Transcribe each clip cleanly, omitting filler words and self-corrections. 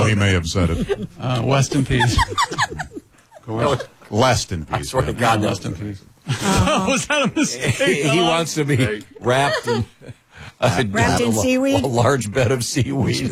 he may have said it. West in peace. Lest in peace. I swear to God, West in peace. Was that a mistake? he wants to be wrapped in Wrapped in seaweed? a large bed of seaweed,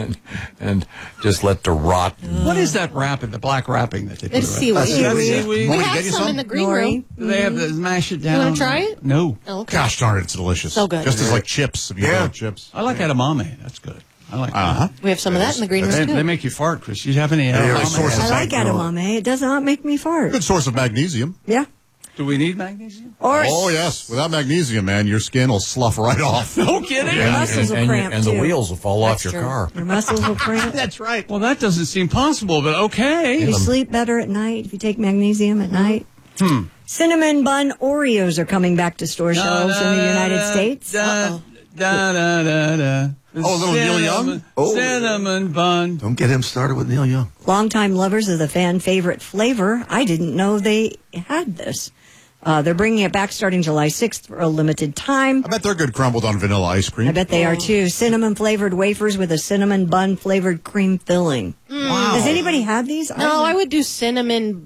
and just let to rot. What is that wrapping? The black wrapping that they do? It's seaweed. Seaweed. We Want me to have get you some some? in the green Nori. room. Do they have to mash it down? You want to try it? No. Oh, okay. Gosh darn it, it's delicious. So good. Just as like chips. If you like chips. I like edamame. That's good. I like that. We have some of that in the green room, They too. make you fart, Chris. You have any Yeah, edamame? source of I like edamame. It does not make me fart. Good source of magnesium. Yeah. Do we need magnesium? Or Oh, yes. Without magnesium, man, your skin will slough right off. No kidding. your muscles will cramp, and the too. wheels will fall off your true. car. Your muscles will cramp. That's right. Well, that doesn't seem possible, but okay. You sleep better at night if you take magnesium at night. Cinnamon bun Oreos are coming back to store shelves in the United States. Da, da, da, da, da. Oh, a little Neil Young? Cinnamon bun. Don't get him started with Neil Young. Longtime lovers of the fan favorite flavor, I didn't know they had this. They're bringing it back starting July 6th for a limited time. I bet they're good crumbled on vanilla ice cream. I bet they are too. Cinnamon flavored wafers with a cinnamon bun flavored cream filling. Wow. Has anybody had these? No, I would do cinnamon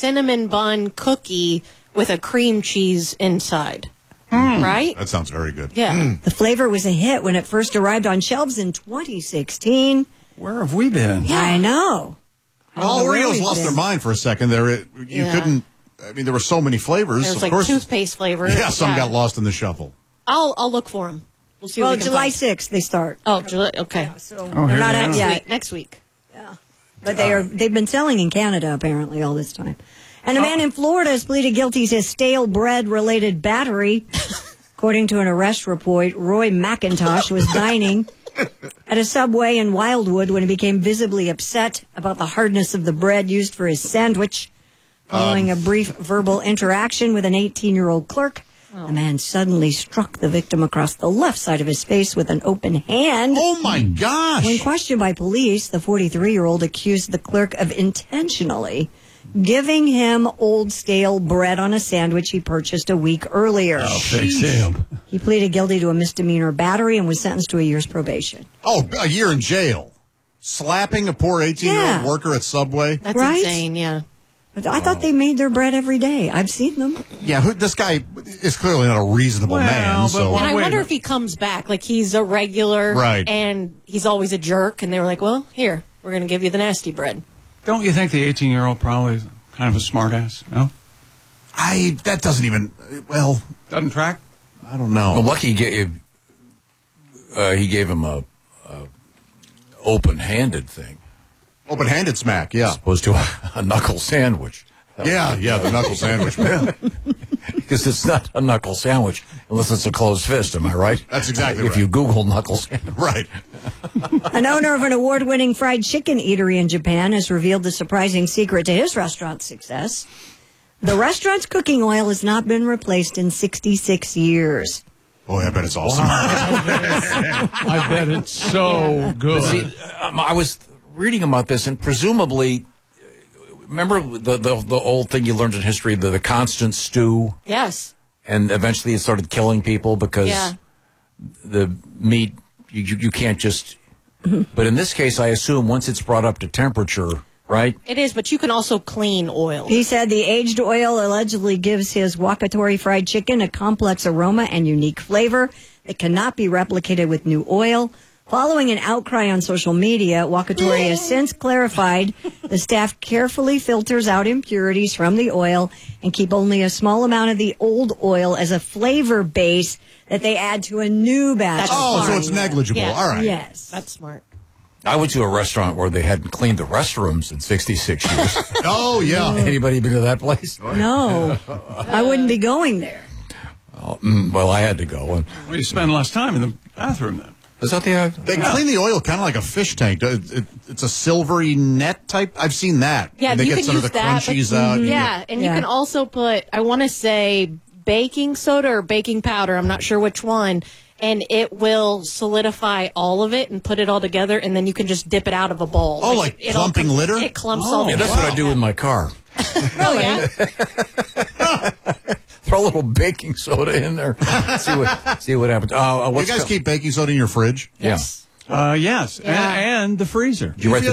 bun cookie with a cream cheese inside. Right? That sounds very good. Yeah. The flavor was a hit when it first arrived on shelves in 2016. Where have we been? I know. Well, Oreos lost been. their mind for a second there. You Yeah. couldn't, I mean, there were so many flavors. There's of like course, toothpaste flavor. yeah, some got lost in the shuffle. I'll look for them. We'll see what Well, we can July find. 6th they start. Oh, July. Okay. So here they're they not are. out yet. Next week. But they've been selling in Canada apparently all this time. And a man in Florida has pleaded guilty to stale bread related battery. According to an arrest report, Roy McIntosh was dining at a Subway in Wildwood when he became visibly upset about the hardness of the bread used for his sandwich. Following a brief verbal interaction with an 18-year-old clerk, the man suddenly struck the victim across the left side of his face with an open hand. Oh, my gosh. When questioned by police, the 43-year-old accused the clerk of intentionally giving him old stale bread on a sandwich he purchased a week earlier. Oh, fix him. He pleaded guilty to a misdemeanor battery and was sentenced to a year's probation. Oh, a year in jail. Slapping a poor 18-year-old Yeah. worker at Subway. That's Right? insane. Yeah. But I thought they made their bread every day. I've seen them. Yeah, this guy is clearly not a reasonable Well, man. but So And I Wait, wonder no. if he comes back, like he's a regular, Right. and he's always a jerk, and they were like, well, here, we're going to give you the nasty bread. Don't you think the 18-year-old probably is kind of a smartass? No? that doesn't even, well, Doesn't track? I don't know. Well, lucky he gave him a open-handed thing, Open-handed smack, yeah. as opposed to a knuckle sandwich. Yeah, the knuckle sandwich, man. Because it's not a knuckle sandwich unless it's a closed fist, am I right? That's exactly If right. you Google knuckle sandwich. Right. An owner of an award-winning fried chicken eatery in Japan has revealed the surprising secret to his restaurant's success. The restaurant's cooking oil has not been replaced in 66 years. Boy, I bet it's awesome. I bet it's so good. See, I was reading about this, and presumably, remember the old thing you learned in history, the constant stew, Yes. and eventually it started killing people because Yeah. the meat, you can't just... But in this case, I assume once it's brought up to temperature, right? It is, but you can also clean oil. He said the aged oil allegedly gives his Wakatori fried chicken a complex aroma and unique flavor that cannot be replicated with new oil. Following an outcry on social media, Wakatori has since clarified the staff carefully filters out impurities from the oil and keep only a small amount of the old oil as a flavor base that they add to a new batch. That's of Oh, so frying it's oil. negligible. Yeah. All right. Yes. That's smart. I went to a restaurant where they hadn't cleaned the restrooms in 66 years. Oh, yeah. Anybody been to that place? No, I wouldn't be going there. Well, I had to go. And We spend less time in the bathroom then. is that the... They clean the oil kind of like a fish tank. It's a silvery net type. I've seen that. Yeah, And they you get can some of use the that. crunchies but- out. Yeah, and you Yeah. can also put, I want to say, baking soda or baking powder. I'm not sure which one. And it will solidify all of it and put it all together, and then you can just dip it out of a bowl. Oh, like it all clumping comes- litter? It clumps all Yeah, together. that's what I do in my car. Oh, yeah. Throw a little baking soda in there. See what happens. You guys keep baking soda in your fridge? Yeah. Yes. Yeah. And the freezer. Did you write the